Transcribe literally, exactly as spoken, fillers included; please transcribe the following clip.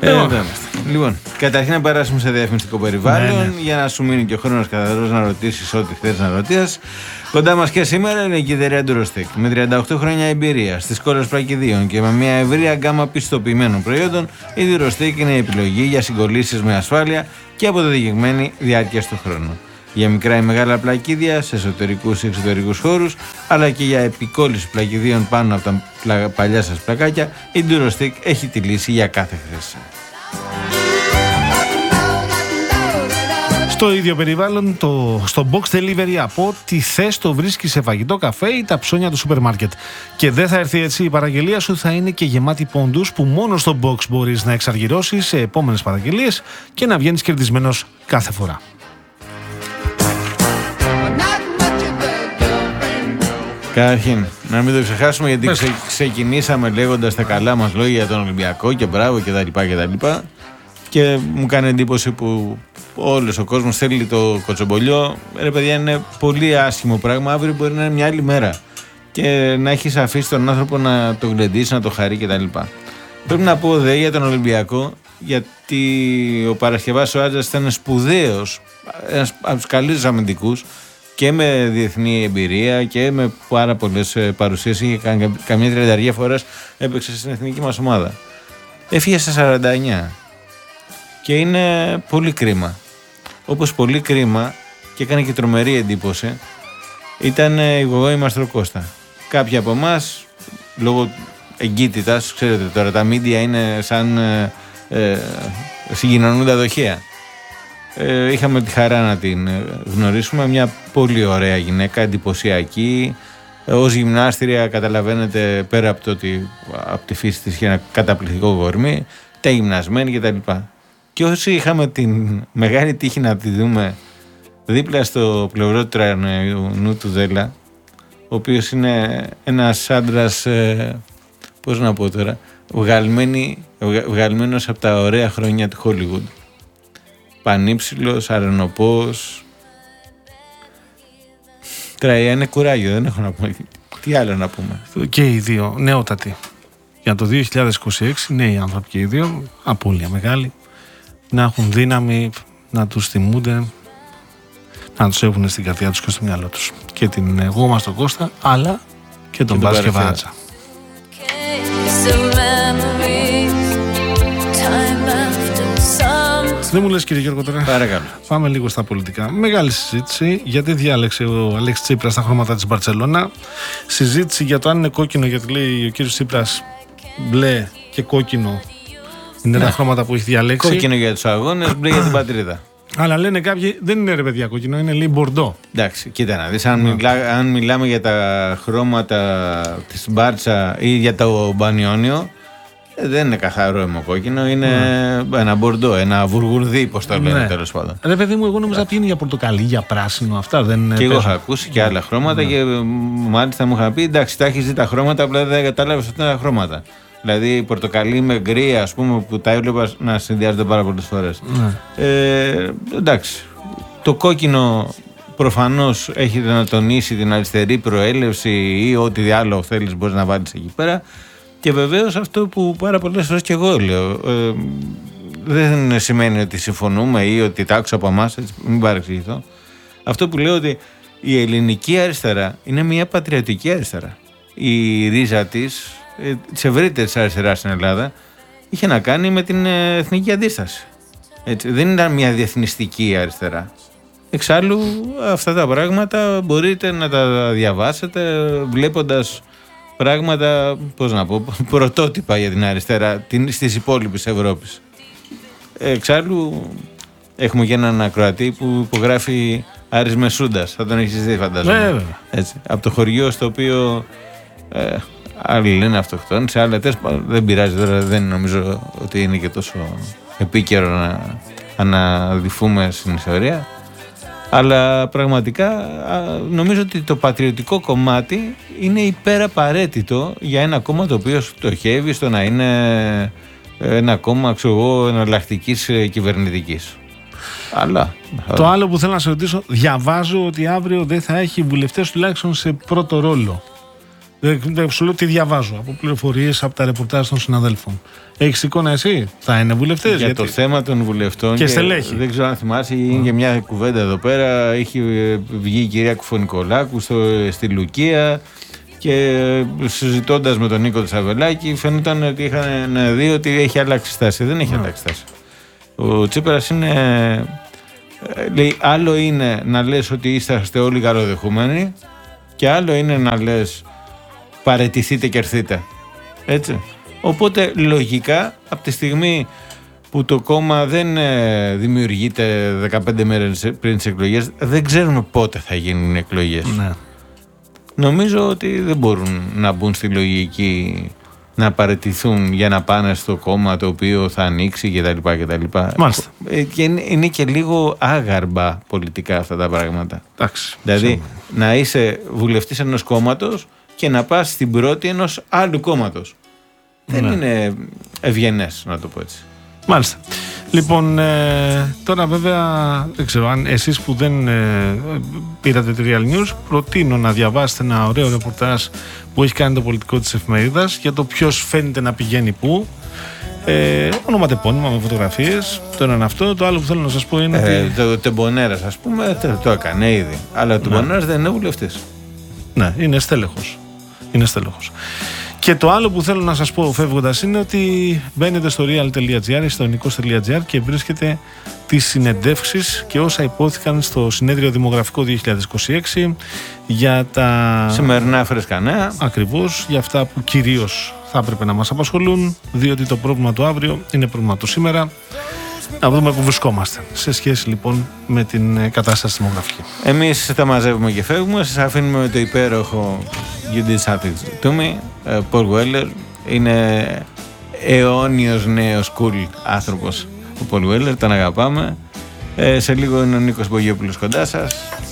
Ε, λοιπόν, καταρχήν να περάσουμε σε διαφημιστικό περιβάλλον, ναι, ναι. για να σου μείνει και ο χρόνος καθαρός να ρωτήσεις ό,τι θες να ρωτήσεις. Κοντά μας και σήμερα είναι η εταιρεία Durostec με τριάντα οκτώ χρόνια εμπειρία στις κόλλες πλακιδίων και με μια ευρεία γκάμα πιστοποιημένων προϊόντων. Η Durostec είναι η επιλογή για συγκολλήσεις με ασφάλεια και αποδεδειγμένη διάρκεια στον χρόνο. Για μικρά ή μεγάλα πλακίδια σε εσωτερικούς ή εξωτερικούς χώρους, αλλά και για επικόλληση πλακιδίων πάνω από τα παλιά σας πλακάκια, η Durostec έχει τη λύση για κάθε χρήση. Στο ίδιο περιβάλλον, το, στο box delivery από ό,τι θες το βρίσκεις σε φαγητό, καφέ ή τα ψώνια του σούπερ μάρκετ. Και δεν θα έρθει έτσι, η παραγγελία σου θα είναι και γεμάτη πόντους που μόνο στο box μπορείς να εξαργυρώσεις σε επόμενες παραγγελίες και να βγαίνεις κερδισμένος κάθε φορά. Καταρχήν, να μην το ξεχάσουμε, γιατί ξε, ξεκινήσαμε λέγοντας τα καλά μας λόγια για τον Ολυμπιακό και μπράβο και τα λοιπά και τα λοιπά. Και μου κάνει εντύπωση που όλος ο κόσμος θέλει το κοτσομπολιό. Ρε παιδιά, είναι πολύ άσχημο πράγμα. Αύριο μπορεί να είναι μια άλλη μέρα. Και να έχεις αφήσει τον άνθρωπο να το γλεντήσει, να το χαρεί κτλ. Πρέπει να πω δε για τον Ολυμπιακό, γιατί ο Παρασκευάς ο Άτζας ήταν σπουδαίος, ένας από τους καλύτερους αμυντικούς και με διεθνή εμπειρία και με πάρα πολλές παρουσίες. Είχε καμιά τριανταριά φορές έπαιξε στην εθνική μας ομάδα. Έφυγε στα σαράντα εννιά. Και είναι πολύ κρίμα. Όπως πολύ κρίμα, και έκανε και τρομερή εντύπωση, ήταν η Γογόη Μαστροκώστα. Κάποιοι από εμάς, λόγω εγκύτητας, ξέρετε τώρα, τα μίντια είναι σαν ε, ε, συγκοινωνούντα δοχεία. Ε, είχαμε τη χαρά να την γνωρίσουμε. Μια πολύ ωραία γυναίκα, εντυπωσιακή. Ε, ως γυμνάστρια, καταλαβαίνετε, πέρα από το ότι από τη φύση της είχε ένα καταπληκτικό γορμί, τα γυμνασμένη κτλ. Και όσοι είχαμε την μεγάλη τύχη να τη δούμε δίπλα στο πλευρό του τρανού του Δέλα, ο οποίος είναι ένας άντρας, ε, πώς να πω τώρα, βγαλμένη, βγαλμένος από τα ωραία χρόνια του Hollywood. Πανύψηλος, αρενοπός. Τραία είναι κουράγιο, δεν έχω να πούμε. Τι άλλο να πούμε. Και οι δύο νεότατοι. Για το δύο χιλιάδες είκοσι έξι νέοι άνθρωποι και οι δύο, απώλεια μεγάλη. Να έχουν δύναμη, να τους θυμούνται, να τους έχουν στην καρδιά τους και στο μυαλό τους. Και την εγώ μας τον Κώστα, αλλά και τον Παρασκευάτσα. Δεν μου λες, κύριε Γιώργο, τώρα. Παρακαλώ. Πάμε λίγο στα πολιτικά. Μεγάλη συζήτηση, γιατί διάλεξε ο Αλέξης Τσίπρας τα χρώματα της Μπαρτσελώνα. Συζήτηση για το αν είναι κόκκινο, γιατί λέει ο κύριος Τσίπρας μπλε και κόκκινο. Είναι ναι. τα χρώματα που έχει διαλέξει. Κόκκινο για τους αγώνες, μπλε για την πατρίδα. Αλλά λένε κάποιοι, δεν είναι ρε παιδιά κόκκινο, είναι λέει μπορντό. Εντάξει, κοίτα να δεις, αν, μιλά, αν μιλάμε για τα χρώματα της Μπάρτσα ή για το Μπανιόνιο, δεν είναι καθαρό αιμοκόκκινο, είναι mm. ένα μπορντό, ένα βουργουρδί, πώς το λένε, ναι. τέλος πάντων. Ρε παιδί μου, εγώ νόμιζα ότι είναι για πορτοκαλί, για πράσινο, αυτά δεν είναι. Και εγώ είχα ακούσει και άλλα χρώματα mm. και μάλιστα μου είχαν πει, εντάξει, τα έχεις δει τα χρώματα, απλά δεν κατάλαβες ότι είναι τα χρώματα. Δηλαδή πορτοκαλί με γκρι, ας πούμε, που τα έβλεπα να συνδυάζονται πάρα πολλές φορές. Mm. Ε, εντάξει, το κόκκινο προφανώς έχει να τονίσει την αριστερή προέλευση ή ό,τι άλλο θέλεις μπορείς να βάλεις εκεί πέρα. Και βεβαίως αυτό που πάρα πολλές φορές και εγώ λέω, ε, δεν σημαίνει ότι συμφωνούμε ή ότι τα άκουσα από εμάς, έτσι, μην παρεξηγηθώ. Αυτό που λέω ότι η ελληνική αριστερά είναι μια πατριωτική αριστερά. Η ρίζα της, ε, της ευρύτερης αριστεράς στην Ελλάδα, είχε να κάνει με την ε, εθνική αντίσταση. Έτσι, δεν ήταν μια διεθνιστική αριστερά. Εξάλλου αυτά τα πράγματα μπορείτε να τα διαβάσετε βλέποντας πράγματα, πώς να πω, πρωτότυπα για την αριστερά στις υπόλοιπες Ευρώπης. Εξάλλου έχουμε και έναν ακροατή που υπογράφει Άρης Μεσούντας, θα τον έχεις δει φαντάζομαι. Έτσι, από το χωριό στο οποίο ε, άλλοι λένε αυτοκτόνησε, άλλοι τες, δεν πειράζει τώρα, δεν νομίζω ότι είναι και τόσο επίκαιρο να αναδυφούμε στην ιστορία. Αλλά πραγματικά νομίζω ότι το πατριωτικό κομμάτι είναι υπεραπαραίτητο για ένα κόμμα το οποίο στοχεύει στο να είναι ένα κόμμα, ξέρω εγώ, εναλλακτικής κυβερνητικής. Αλλά το άλλο που θέλω να σε ρωτήσω, διαβάζω ότι αύριο δεν θα έχει βουλευτές τουλάχιστον σε πρώτο ρόλο. Δεν σου λέω τι διαβάζω από πληροφορίες, από τα ρεπορτάζ των συναδέλφων. Έχεις εικόνα εσύ, θα είναι βουλευτές? Για γιατί... το θέμα των βουλευτών. Και στελέχη. Δεν ξέρω αν θυμάσαι, είναι και μια κουβέντα εδώ πέρα. Έχει βγει η κυρία Κουφωνικολάκου στο, στη Λουκία και συζητώντας με τον Νίκο Τσαβελάκη, φαίνονταν ότι είχαν δει ότι έχει αλλάξει στάση. Δεν έχει yeah. αλλάξει στάση. Ο Τσίπρας είναι. Λέει, άλλο είναι να λες ότι είσαστε όλοι καλοδεχούμενοι και άλλο είναι να λες παραιτηθείτε και έρθείτε. Έτσι. Οπότε λογικά από τη στιγμή που το κόμμα δεν ε, δημιουργείται δεκαπέντε μέρες πριν τις εκλογές, δεν ξέρουμε πότε θα γίνουν οι εκλογές. Ναι. Νομίζω ότι δεν μπορούν να μπουν στη λογική να παραιτηθούν για να πάνε στο κόμμα το οποίο θα ανοίξει κτλ. κτλ. Μάλιστα. Και είναι, είναι και λίγο άγαρμπα πολιτικά αυτά τα πράγματα. Εντάξει, δηλαδή σίγουρα. Να είσαι βουλευτής ενός κόμματος και να πας στην πρώτη ενός άλλου κόμματος. Ναι. Δεν είναι ευγενές, να το πω έτσι. Μάλιστα. Λοιπόν, ε, τώρα βέβαια δεν ξέρω αν εσείς που δεν ε, πήρατε τη Real News, προτείνω να διαβάσετε ένα ωραίο ρεπορτάζ που έχει κάνει το πολιτικό της εφημερίδας για το ποιος φαίνεται να πηγαίνει πού. Ε, ονοματεπώνυμα με φωτογραφίες. Το ένα είναι αυτό. Το άλλο που θέλω να σας πω είναι ε, ότι. Το Τεμπονέρας, ας πούμε, το, το έκανε ήδη. Αλλά ο Τεμπονέρας δεν είναι βουλευτής. Ναι, είναι στέλεχος. Είναι στέλεχος. Και το άλλο που θέλω να σας πω φεύγοντας είναι ότι μπαίνετε στο real.gr, στο νικός.gr και βρίσκετε τις συνεντεύξεις και όσα υπόθηκαν στο συνέδριο δημογραφικό δύο χιλιάδες είκοσι έξι για τα σημερινά φρέσκα νέα. Ακριβώς, για αυτά που κυρίως θα έπρεπε να μας απασχολούν, διότι το πρόβλημα του αύριο είναι πρόβλημα του σήμερα. Να δούμε που βρισκόμαστε σε σχέση λοιπόν με την κατάσταση δημογραφική. Εμείς τα μαζεύουμε και φεύγουμε. Σας αφήνουμε με το υπέροχο You Did Something to Me. Paul Weller είναι αιώνιος νέος cool άνθρωπος. Ο Paul Weller, τον αγαπάμε. Ε, σε λίγο είναι ο Νίκος Μπογιόπουλος κοντά σας.